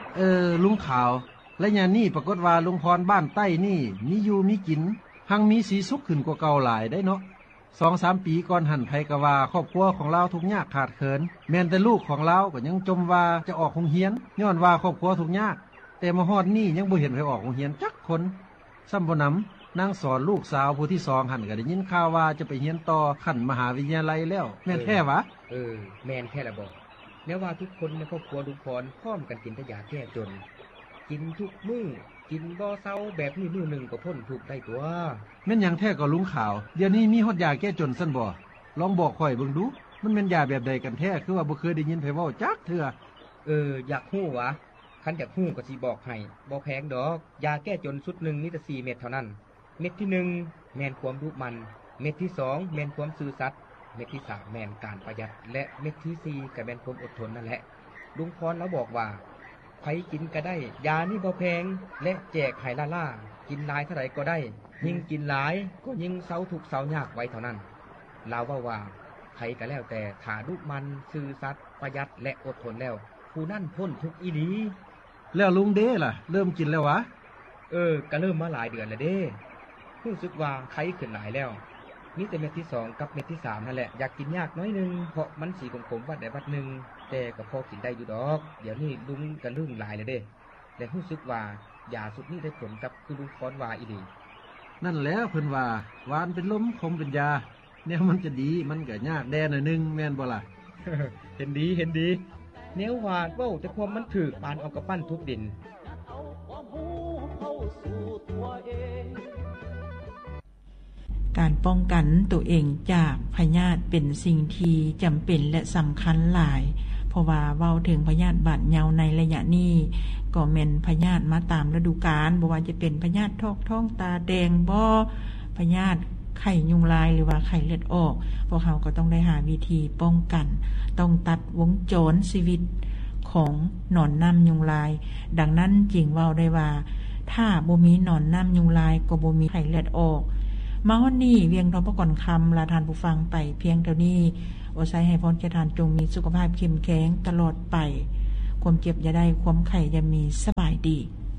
ลุงขาวและยามนี้ปรากฏว่าลุงพรบ้านใต้นี่มีอยู่มีกินหังมีสีสุขขึ้นกว่าเก่าหลายได้เนาะ2-3 ปีก่อนหันไผก็ว่าครอบครัวของเราทุกข์ยากขาดเขินแม้นแต่ลูกของเราก็ยังจมว่าจะออกโรงเรียนย้อนว่าครอบครัวทุกข์ยากแต่มาฮอดนี้ยังบ่เห็นไผออกโรงเรียนจักคนซ้ำบ่นำนางสอนลูกสาวผู้ที่2หันก็ได้ยินข่าวว่าจะไปเรียนต่อขั้นมหาวิทยาลัยแล้วแม่นแท้วะแม่นแท้ละบ่แม้ว่าทุกคนในครอบครัวลุงพรพร้อมกันกินแต่ยาแก้จนกินทุกมื้อกินบ่เซาแบบนี้มื้อนึงก็พ้นทุกข์ได้ตัวแม่นหยังแท้ก็ลุงขาวเดี๋ยวนี้มีฮอดยาแก้จนซั่นบ่ลองบอกข่อยเบิ่งดูมันแม่นยาแบบใดกันแท้คือว่าบ่เคยได้ยินไผเว้าจักเทื่ออยากฮู้วะคันอยากฮู้ก็สิบอกให้บ่แพงดอกยาแก้จนชุดนึงมีแต่4เม็ดเท่านั้นเม็ดที่1แม่นความดุมันเม็ดที่2แม่นความซื่อสัตย์เม็ดที่3แม่นการประหยัดและเม็ดที่4ก็แม่นความอดทนนั่นแหละลุงพรแล้วบอกว่าใครกินก็ได้ยานี่บ่แพงและแจกให้ล่ากินหลายเท่าใดก็ได้ยิ่งกินหลายก็ยิ่งเซาทุกข์เซายากไว้เท่านั้นลาวว่าใครก็แล้วแต่ถ้าดุมันซื่อสัตย์ประหยัดและอดทนแล้วผู้นั้นพ้นทุกข์อีหลีแล้วลุงเด้ล่ะเริ่มกินแล้ววะก็เริ่มมาหลายเดือนแล้วเด้รู้สึกว่าไข้ขึ้นหลายแล้วมีแต่เม็ดที่2กับเม็ดที่3นั่นแหละอยากกินยากน้อยนึงเพราะมันสีขมๆวัดใดวัดนึงแต่ก็พอกินได้อยู่ดอกเดี๋ยวนี้ลุงก็ลืมหลายแล้วเด้และรู้สึกว่ายาสุดนี้ได้ผลกับคือลุงพรว่าอีหลีนั่นแหละเพิ่นว่าหวานเป็นลมขมเป็นยาแนวมันจะดีมันก็ยากแดหน่อยนึงแม่นบ่ล่ะเห็นดีแนวว่าเว้าแต่ความมันถูกปานเอากระปั้นทุบดินการป้องกันตัวเองจากพยาธิเป็นสิ่งที่จำเป็นและสำคัญหลายเพราะว่าเว้าถึงพยาธิบาดเหาในระยะนี้ก็แม่นพยาธิมาตามฤดูกาลบ่ว่าจะเป็นพยาธิท้องตาแดงบ่พยาธิไข้ยุงลายหรือว่าไข้เลือดออกพวกเราก็ต้องได้หาวิธีป้องกันต้องตัดวงจรชีวิตของหนอนน้ำยุงลายดังนั้นจึงเว้าได้ว่าถ้าบ่มีหนอนน้ำยุงลายก็บ่มีไข้เลือดออกมาวันนี้เวียงทองประก่อนคำลาทานผู้ฟังไปเพียงเท่านี้โอไซให้พรแก่ท่านจงมีสุขภาพเข้มแข็งตลอดไปความเจ็บอย่าได้ความไข้อย่ามีสบายดี